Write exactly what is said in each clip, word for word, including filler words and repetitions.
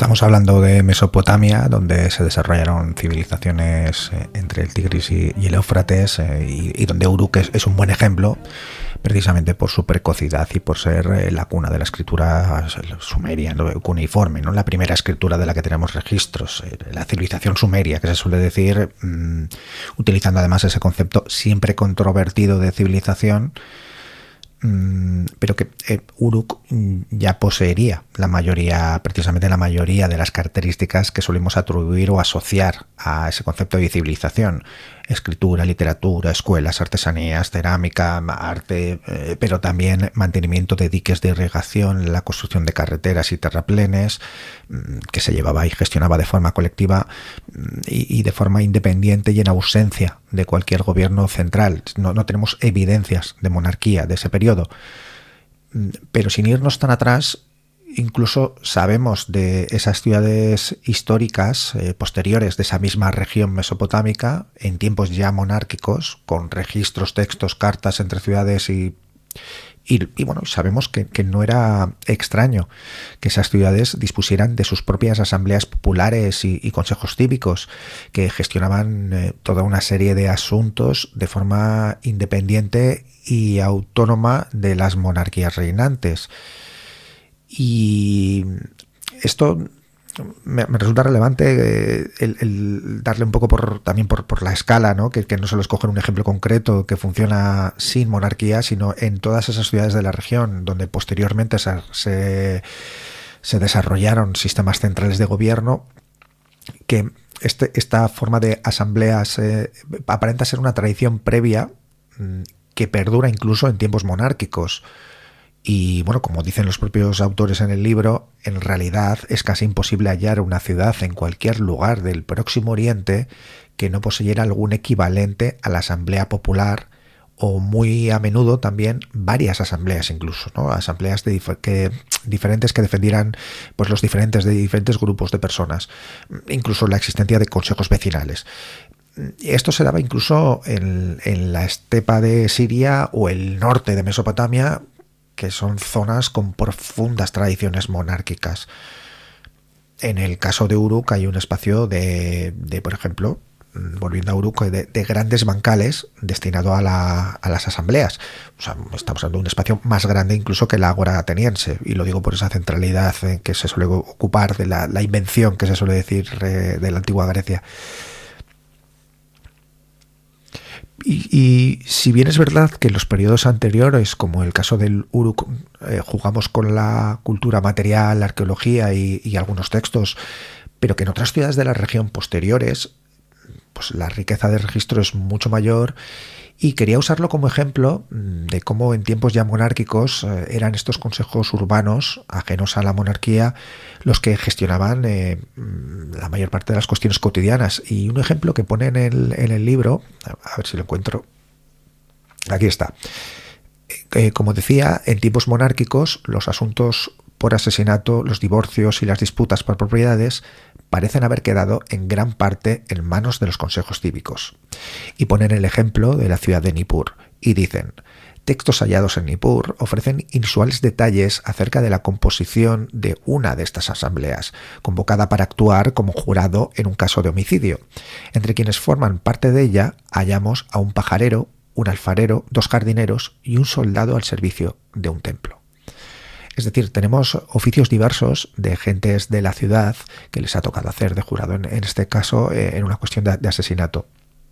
Estamos hablando de Mesopotamia, donde se desarrollaron civilizaciones eh, entre el Tigris y, y el Éufrates, eh, y, y donde Uruk es, es un buen ejemplo, precisamente por su precocidad y por ser eh, la cuna de la escritura sumeria, ¿no? Cuneiforme, ¿no? La primera escritura de la que tenemos registros, eh, la civilización sumeria, que se suele decir, mmm, utilizando además ese concepto siempre controvertido de civilización, pero que eh, Uruk ya poseería la mayoría, precisamente la mayoría de las características que solemos atribuir o asociar a ese concepto de civilización: escritura, literatura, escuelas, artesanías, cerámica, arte, eh, pero también mantenimiento de diques de irrigación, la construcción de carreteras y terraplenes, que se llevaba y gestionaba de forma colectiva y, y de forma independiente y en ausencia de cualquier gobierno central. No, no tenemos evidencias de monarquía de ese periodo, pero sin irnos tan atrás, incluso sabemos de esas ciudades históricas eh, posteriores de esa misma región mesopotámica, en tiempos ya monárquicos, con registros, textos, cartas entre ciudades y, y, y bueno, sabemos que, que no era extraño que esas ciudades dispusieran de sus propias asambleas populares y, y consejos cívicos, que gestionaban eh, toda una serie de asuntos de forma independiente y autónoma de las monarquías reinantes. Y esto me, me resulta relevante, eh, el, el darle un poco por, también por, por la escala, ¿no? Que, que no solo escoger un ejemplo concreto que funciona sin monarquía, sino en todas esas ciudades de la región donde posteriormente se, se, se desarrollaron sistemas centrales de gobierno, que este, esta forma de asambleas eh, aparenta ser una tradición previa que perdura incluso en tiempos monárquicos. Y bueno, como dicen los propios autores en el libro, en realidad es casi imposible hallar una ciudad en cualquier lugar del Próximo Oriente que no poseyera algún equivalente a la asamblea popular, o muy a menudo también varias asambleas incluso, ¿no? Asambleas de dif- que, diferentes que defendieran pues, los diferentes de diferentes grupos de personas, incluso la existencia de consejos vecinales. Esto se daba incluso en, en la estepa de Siria o el norte de Mesopotamia, que son zonas con profundas tradiciones monárquicas. En el caso de Uruk hay un espacio de, de por ejemplo, volviendo a Uruk, de, de grandes bancales destinado a, la, a las asambleas. O sea, estamos hablando de un espacio más grande incluso que la ágora ateniense, y lo digo por esa centralidad que se suele ocupar de la, la invención que se suele decir de, de la antigua Grecia. Y, y si bien es verdad que en los periodos anteriores, como el caso del Uruk, eh, jugamos con la cultura material, la arqueología y, y algunos textos, pero que en otras ciudades de la región posteriores, pues la riqueza de registro es mucho mayor, y quería usarlo como ejemplo de cómo en tiempos ya monárquicos eh, eran estos consejos urbanos, ajenos a la monarquía, los que gestionaban eh, la mayor parte de las cuestiones cotidianas. Y un ejemplo que pone en el, en el libro, a ver si lo encuentro, aquí está. Eh, como decía, en tiempos monárquicos los asuntos por asesinato, los divorcios y las disputas por propiedades parecen haber quedado en gran parte en manos de los consejos cívicos. Y ponen el ejemplo de la ciudad de Nippur y dicen: textos hallados en Nippur ofrecen inusuales detalles acerca de la composición de una de estas asambleas, convocada para actuar como jurado en un caso de homicidio. Entre quienes forman parte de ella hallamos a un pajarero, un alfarero, dos jardineros y un soldado al servicio de un templo. Es decir, tenemos oficios diversos de gentes de la ciudad que les ha tocado hacer de jurado, en, en este caso eh, en una cuestión de, de asesinato.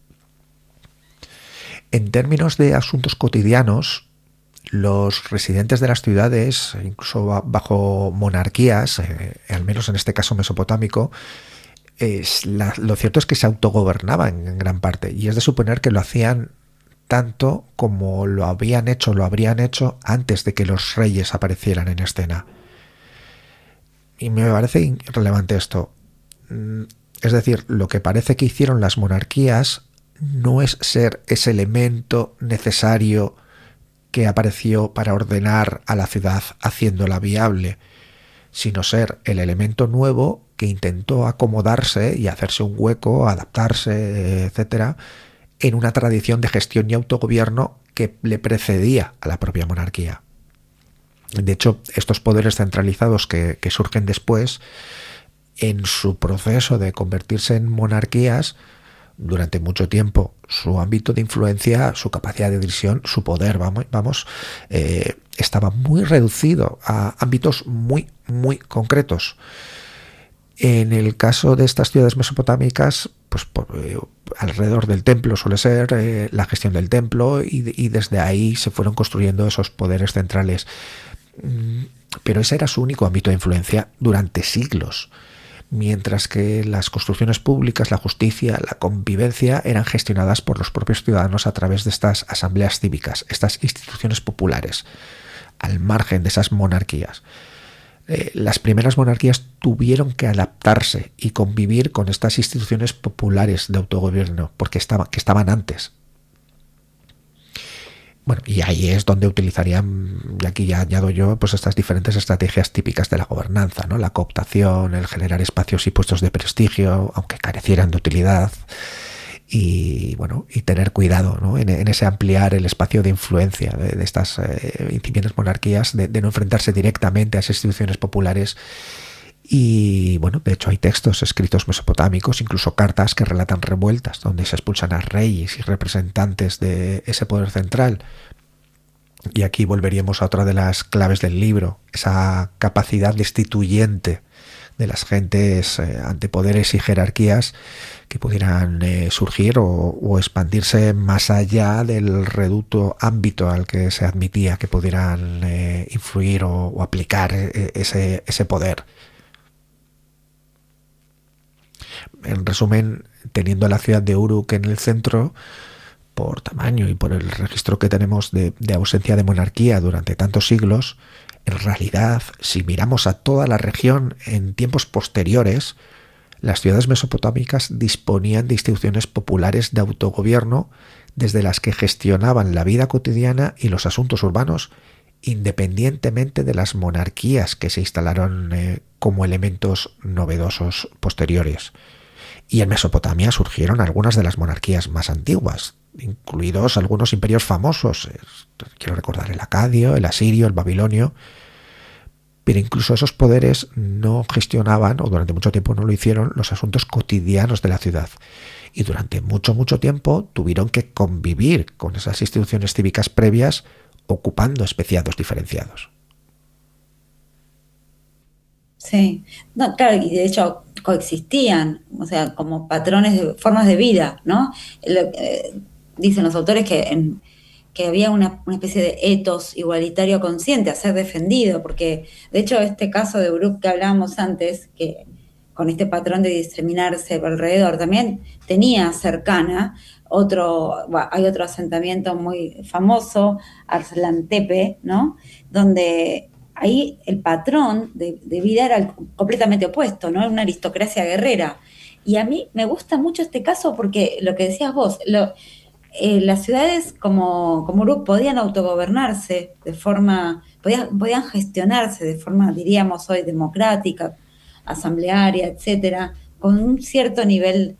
En términos de asuntos cotidianos, los residentes de las ciudades, incluso bajo monarquías, eh, al menos en este caso mesopotámico, es la, lo cierto es que se autogobernaban en gran parte, y es de suponer que lo hacían tanto como lo habían hecho, lo habrían hecho antes de que los reyes aparecieran en escena. Y me parece relevante esto. Es decir, lo que parece que hicieron las monarquías no es ser ese elemento necesario que apareció para ordenar a la ciudad haciéndola viable, sino ser el elemento nuevo que intentó acomodarse y hacerse un hueco, adaptarse, etcétera, en una tradición de gestión y autogobierno que le precedía a la propia monarquía. De hecho, estos poderes centralizados que, que surgen después en su proceso de convertirse en monarquías, durante mucho tiempo su ámbito de influencia, su capacidad de decisión, su poder, vamos, vamos eh, estaba muy reducido a ámbitos muy, muy concretos. En el caso de estas ciudades mesopotámicas, pues por, eh, alrededor del templo suele ser eh, la gestión del templo y, y desde ahí se fueron construyendo esos poderes centrales. Pero ese era su único ámbito de influencia durante siglos, mientras que las construcciones públicas, la justicia, la convivencia eran gestionadas por los propios ciudadanos a través de estas asambleas cívicas, estas instituciones populares, al margen de esas monarquías. Eh, las primeras monarquías tuvieron que adaptarse y convivir con estas instituciones populares de autogobierno, porque estaba, que estaban antes. Bueno, y ahí es donde utilizarían, y aquí ya añado yo, pues estas diferentes estrategias típicas de la gobernanza, ¿no? La cooptación, el generar espacios y puestos de prestigio, aunque carecieran de utilidad, y bueno, y tener cuidado, ¿no? en, en ese ampliar el espacio de influencia de, de estas eh, incipientes monarquías, de, de no enfrentarse directamente a esas instituciones populares. Y bueno, de hecho hay textos escritos mesopotámicos, incluso cartas que relatan revueltas donde se expulsan a reyes y representantes de ese poder central. Y aquí volveríamos a otra de las claves del libro, esa capacidad destituyente de las gentes eh, ante poderes y jerarquías que pudieran eh, surgir o, o expandirse más allá del reducto ámbito al que se admitía que pudieran eh, influir o, o aplicar eh, ese, ese poder. En resumen, teniendo la ciudad de Uruk en el centro, por tamaño y por el registro que tenemos de, de ausencia de monarquía durante tantos siglos, en realidad, si miramos a toda la región en tiempos posteriores, las ciudades mesopotámicas disponían de instituciones populares de autogobierno desde las que gestionaban la vida cotidiana y los asuntos urbanos, independientemente de las monarquías que se instalaron eh, como elementos novedosos posteriores. Y en Mesopotamia surgieron algunas de las monarquías más antiguas, incluidos algunos imperios famosos. Quiero recordar el acadio, el asirio, el babilonio. Pero incluso esos poderes no gestionaban, o durante mucho tiempo no lo hicieron, los asuntos cotidianos de la ciudad. Y durante mucho, mucho tiempo tuvieron que convivir con esas instituciones cívicas previas, ocupando especiados diferenciados. Sí, no, claro, y de hecho coexistían, o sea, como patrones de formas de vida, ¿no? Lo- eh, dicen los autores que, en- que había una, una especie de etos igualitario consciente a ser defendido, porque de hecho este caso de Uruk que hablábamos antes, que con este patrón de diseminarse por alrededor, también tenía cercana otro, bueno, hay otro asentamiento muy famoso, Arslan Tepe, ¿no? Donde ahí el patrón de, de vida era el completamente opuesto, ¿no? Una aristocracia guerrera. Y a mí me gusta mucho este caso porque lo que decías vos, lo, eh, las ciudades como, como Uruk podían autogobernarse de forma, podían, podían gestionarse de forma, diríamos hoy, democrática, asamblearia, etcétera, con un cierto nivel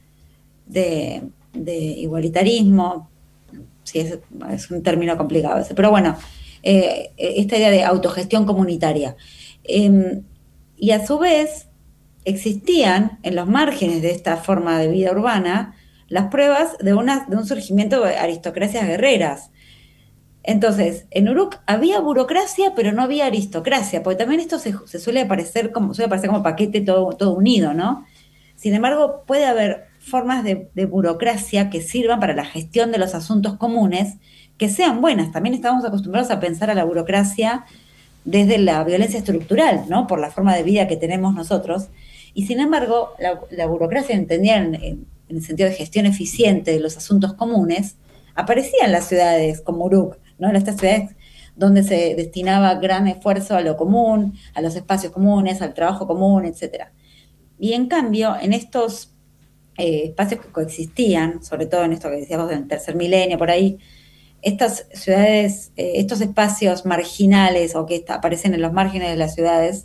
de, de igualitarismo. Sí, es, es un término complicado ese, pero bueno, eh, esta idea de autogestión comunitaria. Eh, y a su vez, existían en los márgenes de esta forma de vida urbana las pruebas de, una, de un surgimiento de aristocracias guerreras. Entonces, en Uruk había burocracia, pero no había aristocracia, porque también esto se, se suele aparecer como, suele aparecer como paquete todo, todo unido, ¿no? Sin embargo, puede haber formas de, de burocracia que sirvan para la gestión de los asuntos comunes, que sean buenas. También estamos acostumbrados a pensar a la burocracia desde la violencia estructural, ¿no? Por la forma de vida que tenemos nosotros. Y sin embargo, la, la burocracia entendida en, en, en el sentido de gestión eficiente de los asuntos comunes, aparecía en las ciudades como Uruk, ¿no? En estas ciudades donde se destinaba gran esfuerzo a lo común, a los espacios comunes, al trabajo común, etcétera. Y en cambio, en estos eh, espacios que coexistían, sobre todo en esto que decíamos del tercer milenio, por ahí, estas ciudades, eh, estos espacios marginales o que está, aparecen en los márgenes de las ciudades,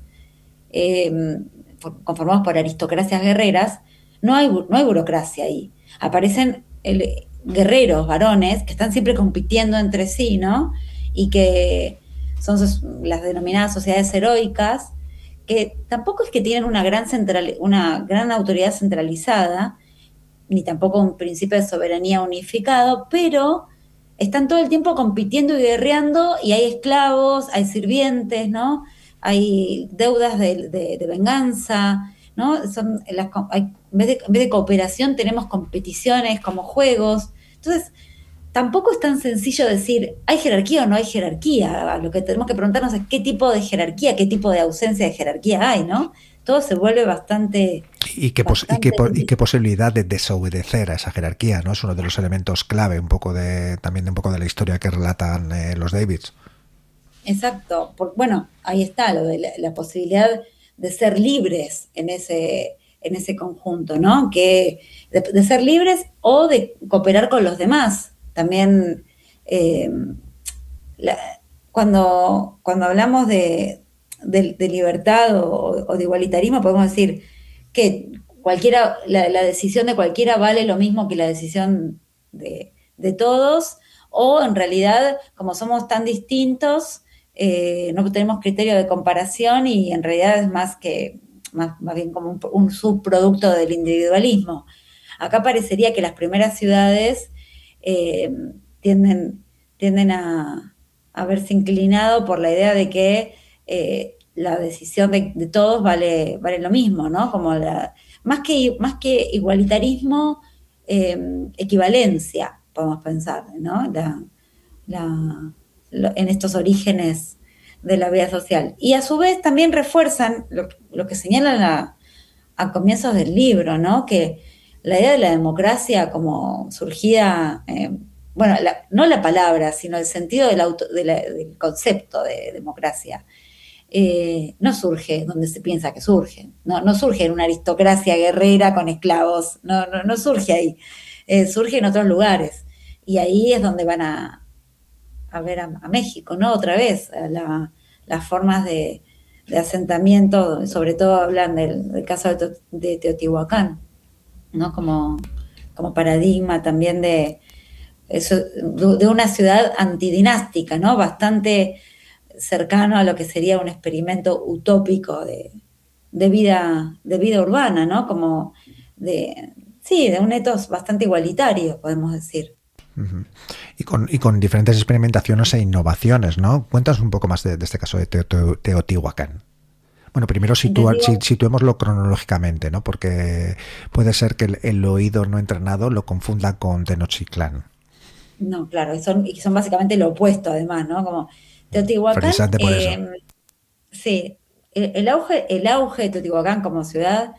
eh, conformados por aristocracias guerreras, no hay, no hay burocracia ahí. Aparecen el, guerreros, varones, que están siempre compitiendo entre sí, ¿no? Y que son las denominadas sociedades heroicas, que tampoco es que tienen una gran, central, una gran autoridad centralizada, ni tampoco un principio de soberanía unificado, pero están todo el tiempo compitiendo y guerreando, y hay esclavos, hay sirvientes, ¿no? Hay deudas de, de, de venganza, ¿no? Son las, hay, en, vez de, en vez de cooperación tenemos competiciones como juegos. Entonces, tampoco es tan sencillo decir, ¿hay jerarquía o no hay jerarquía? Lo que tenemos que preguntarnos es qué tipo de jerarquía, qué tipo de ausencia de jerarquía hay, ¿no? Todo se vuelve bastante, Y qué, pos y, qué bastante... y qué posibilidad de desobedecer a esa jerarquía, ¿no? Es uno de los elementos clave un poco de también de un poco de la historia que relatan eh, los Davids. Exacto. Por, bueno, ahí está lo de la, la posibilidad de ser libres en ese, en ese conjunto, ¿no? Que de, de ser libres o de cooperar con los demás. También eh, la, cuando, cuando hablamos de, de, de libertad o, o, de igualitarismo, podemos decir que cualquiera, la, la, decisión de cualquiera vale lo mismo que la decisión de, de todos, o en realidad, como somos tan distintos, eh, no tenemos criterio de comparación y en realidad es más que más, más bien como un, un subproducto del individualismo. Acá parecería que las primeras ciudades eh, tienden, tienden a, a verse inclinado por la idea de que eh, la decisión de, de todos vale, vale lo mismo, ¿no? Como la, más, que, más que igualitarismo, eh, equivalencia, podemos pensar, ¿no? La, la, lo, en estos orígenes de la vida social. Y a su vez también refuerzan lo, lo que señalan a, a comienzos del libro, ¿no? Que la idea de la democracia como surgida... Eh, bueno, la, no la palabra, sino el sentido del, auto, de la, del concepto de democracia, eh, no surge donde se piensa que surge, no, no surge en una aristocracia guerrera con esclavos, no, no, no surge ahí, eh, surge en otros lugares, y ahí es donde van a, a ver a, a México, ¿no? Otra vez, la, las formas de, de asentamiento, sobre todo hablan del, del caso de, de Teotihuacán, ¿no? Como, como paradigma también de Eso, de una ciudad antidinástica, ¿no? Bastante cercano a lo que sería un experimento utópico de, de vida, de vida urbana, ¿no? Como de, sí, de un etos bastante igualitario, podemos decir. Uh-huh. Y, con, y con diferentes experimentaciones e innovaciones, ¿no? Cuéntanos un poco más de, de este caso de Teotihuacán. Bueno, primero situa, si, situémoslo cronológicamente, ¿no? Porque puede ser que el, el oído no entrenado lo confunda con Tenochtitlán. No, claro, y son, y son básicamente lo opuesto además, ¿no? Como Teotihuacán, eh, sí, el, el, auge, el auge de Teotihuacán como ciudad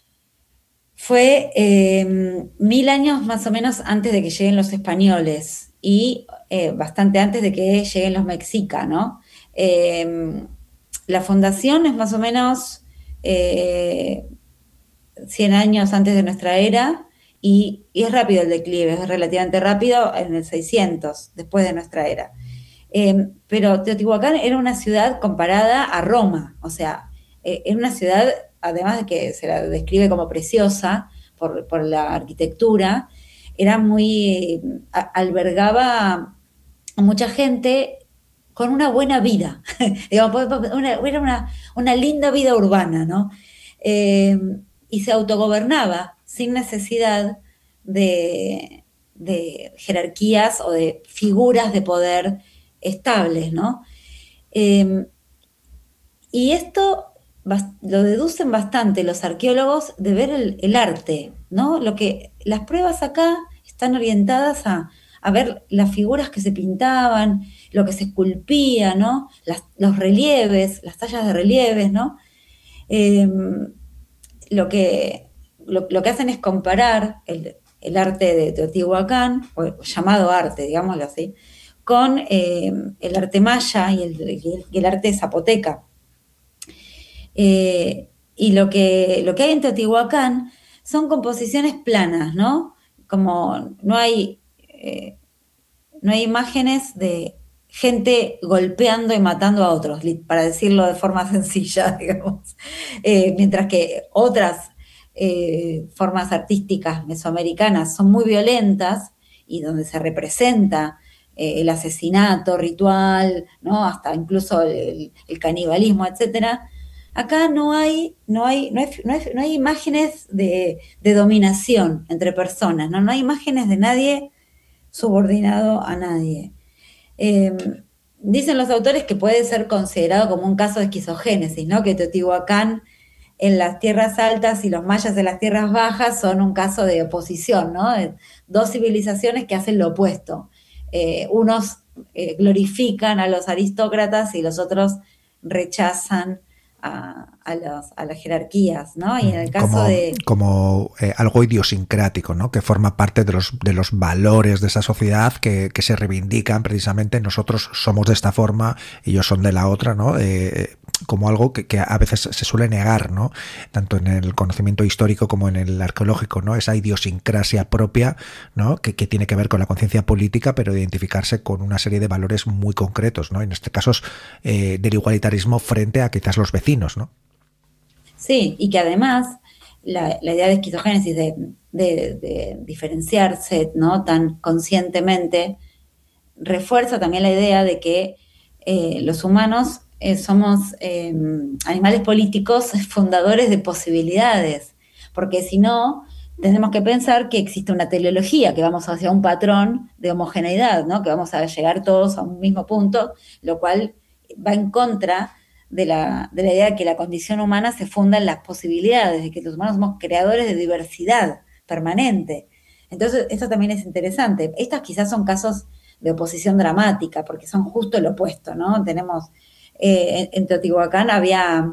fue eh, mil años más o menos antes de que lleguen los españoles y eh, bastante antes de que lleguen los mexicas, ¿no? Eh, la fundación es más o menos eh, cien años antes de nuestra era. Y, y es rápido el declive, es relativamente rápido en el seiscientos, después de nuestra era. Eh, pero Teotihuacán era una ciudad comparada a Roma, o sea, eh, era una ciudad, además de que se la describe como preciosa por, por la arquitectura, era muy, a, albergaba a mucha gente con una buena vida, digamos, una, era una, una linda vida urbana, ¿no? Eh, y se autogobernaba sin necesidad de, de jerarquías o de figuras de poder estables, ¿no? Eh, y esto lo deducen bastante los arqueólogos de ver el, el arte, ¿no? Lo que, las pruebas acá están orientadas a, a ver las figuras que se pintaban, lo que se esculpía, ¿no? Las, los relieves, las tallas de relieves, ¿no? Eh, lo que Lo, lo, que hacen es comparar el, el arte de Teotihuacán, o llamado arte, digámoslo así, con eh, el arte maya y el, y el arte zapoteca. Eh, y lo que, lo que hay en Teotihuacán son composiciones planas, ¿no? Como no hay, eh, no hay imágenes de gente golpeando y matando a otros, para decirlo de forma sencilla, digamos. Eh, mientras que otras Eh, formas artísticas mesoamericanas son muy violentas y donde se representa eh, el asesinato ritual, ¿no? Hasta incluso el, el canibalismo, etcétera. Acá no hay, no hay, no hay, no hay, no hay imágenes de, de dominación entre personas, ¿no? No hay imágenes de nadie subordinado a nadie. Eh, Dicen los autores que puede ser considerado como un caso de esquizogénesis, ¿no? Que Teotihuacán en las tierras altas y los mayas en las tierras bajas son un caso de oposición, ¿no? De dos civilizaciones que hacen lo opuesto. Eh, unos eh, glorifican a los aristócratas y los otros rechazan a, a, los, a las jerarquías, ¿no? Y en el caso como, de... como eh, algo idiosincrático, ¿no? Que forma parte de los, de los valores de esa sociedad que, que se reivindican precisamente. Nosotros somos de esta forma, ellos son de la otra, ¿no? Eh, como algo que, que a veces se suele negar, ¿no? Tanto en el conocimiento histórico como en el arqueológico, ¿no? Esa idiosincrasia propia, ¿no? Que, que tiene que ver con la conciencia política, pero identificarse con una serie de valores muy concretos, ¿no? En este caso, eh, del igualitarismo frente a quizás los vecinos, ¿no? Sí, y que además la, la idea de esquizogénesis, de, de, de diferenciarse, ¿no? Tan conscientemente, refuerza también la idea de que eh, los humanos eh, somos eh, animales políticos fundadores de posibilidades, porque si no, tenemos que pensar que existe una teleología, que vamos hacia un patrón de homogeneidad, ¿no? Que vamos a llegar todos a un mismo punto, lo cual va en contra de la, de la idea de que la condición humana se funda en las posibilidades, de que los humanos somos creadores de diversidad permanente. Entonces, esto también es interesante. Estos quizás son casos de oposición dramática, porque son justo el opuesto, ¿no? Tenemos, eh, en Teotihuacán había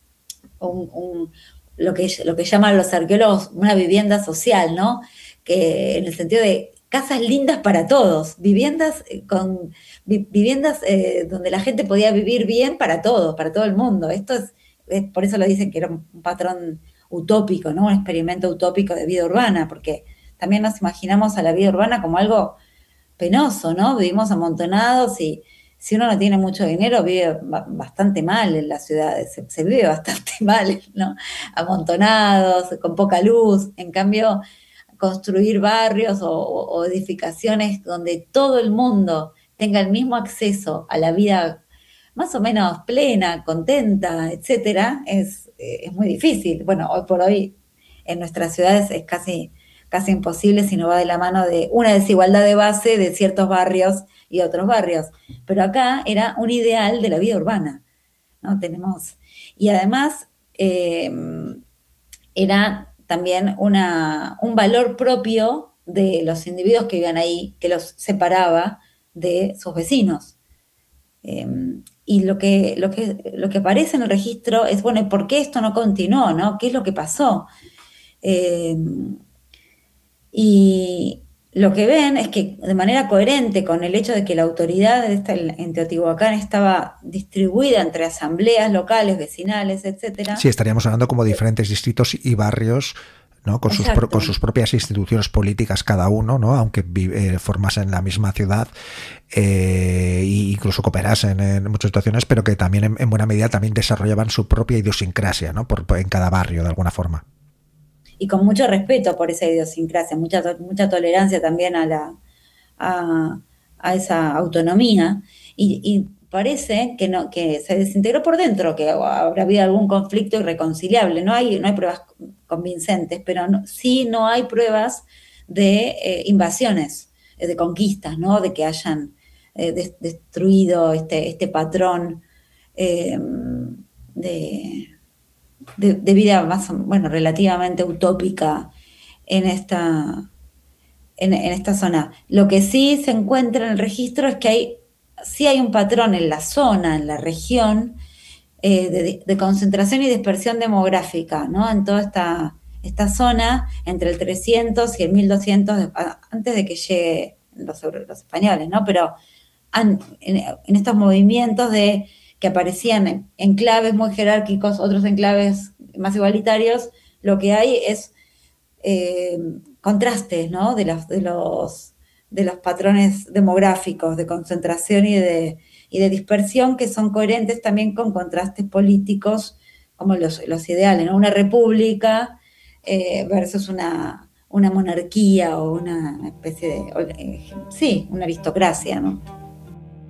un, un, lo, que, lo que llaman los arqueólogos una vivienda social, ¿no? Que en el sentido de casas lindas para todos, viviendas con vi, viviendas eh, donde la gente podía vivir bien para todos, para todo el mundo. Esto es, es, por eso lo dicen que era un, un patrón utópico, ¿no? Un experimento utópico de vida urbana, porque también nos imaginamos a la vida urbana como algo penoso, ¿no? Vivimos amontonados y si uno no tiene mucho dinero vive bastante mal en las ciudades, se, se vive bastante mal, ¿no? Amontonados, con poca luz. En cambio, construir barrios o, o edificaciones donde todo el mundo tenga el mismo acceso a la vida más o menos plena, contenta, etcétera, es, es muy difícil. Bueno, hoy por hoy en nuestras ciudades es casi casi imposible si no va de la mano de una desigualdad de base de ciertos barrios y otros barrios. Pero acá era un ideal de la vida urbana, ¿no? Tenemos, y además eh, era también una, un valor propio de los individuos que vivían ahí, que los separaba de sus vecinos. Eh, y lo que, lo, que, lo que aparece en el registro es, bueno, ¿por qué esto no continuó? ¿No? ¿Qué es lo que pasó? Eh, Y lo que ven es que de manera coherente con el hecho de que la autoridad de esta, en Teotihuacán estaba distribuida entre asambleas locales, vecinales, etcétera. Sí, estaríamos hablando como diferentes distritos y barrios, ¿no? Con sus, pro, con sus propias instituciones políticas cada uno, ¿no? Aunque eh, formasen la misma ciudad eh, e incluso cooperasen en muchas situaciones, pero que también en, en buena medida también desarrollaban su propia idiosincrasia, ¿no? Por, por, en cada barrio, de alguna forma. Y con mucho respeto por esa idiosincrasia, mucha, mucha tolerancia también a, la, a, a esa autonomía. Y, y parece que, no, que se desintegró por dentro, que habrá habido algún conflicto irreconciliable. No hay, no hay pruebas convincentes, pero no, sí no hay pruebas de eh, invasiones, de conquistas, ¿no? De que hayan eh, de, destruido este, este patrón eh, de De, de vida más, bueno, relativamente utópica en esta, en, en esta zona. Lo que sí se encuentra en el registro es que hay, sí hay un patrón en la zona, en la región, eh, de, de concentración y dispersión demográfica, ¿no? En toda esta, esta zona, entre el trescientos y el mil doscientos, antes de que lleguen los, los españoles, ¿no? Pero en, en estos movimientos de que aparecían enclaves muy jerárquicos, otros enclaves más igualitarios, lo que hay es eh, contrastes, ¿no? De los, de, los, de los patrones demográficos de concentración y de, y de dispersión que son coherentes también con contrastes políticos como los, los ideales, ¿no? Una república eh, versus una, una monarquía o una especie de, eh, sí, una aristocracia, ¿no?